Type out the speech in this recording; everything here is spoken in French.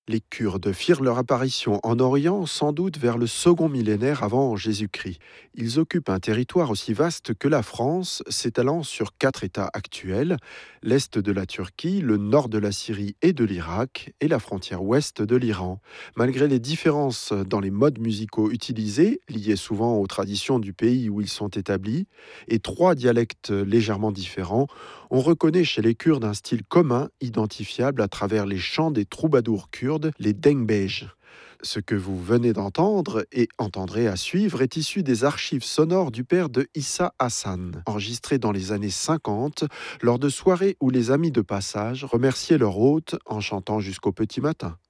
Les Kurdes firent leur apparition en Orient sans doute vers le second millénaire avant Jésus-Christ. Ils occupent un territoire aussi vaste que la France, s'étalant sur 4 États actuels, l'Est de la Turquie, le nord de la Syrie et de l'Irak, et la frontière ouest de l'Iran. Malgré les différences dans les modes musicaux utilisés, liés souvent aux traditions du pays où ils sont établis, et 3 dialectes légèrement différents, on reconnaît chez les Kurdes un style commun identifiable à travers les chants des troubadours kurdes, les dengbej. Ce que vous venez d'entendre et entendrez à suivre est issu des archives sonores du père de Issa Hassan, enregistrées dans les années 50 lors de soirées où les amis de passage remerciaient leur hôte en chantant jusqu'au petit matin.